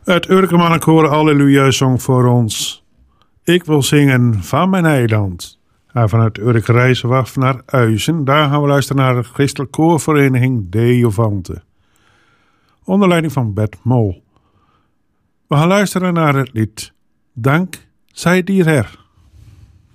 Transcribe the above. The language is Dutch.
Het Urkemannenkoor Alleluia zong voor ons. Ik wil zingen van mijn eiland. Vanuit Urk reizen we af naar Uizen. Daar gaan we luisteren naar de christelijke koorvereniging De Jovante. Onder leiding van Bert Mol. We gaan luisteren naar het lied Dank zij die Her.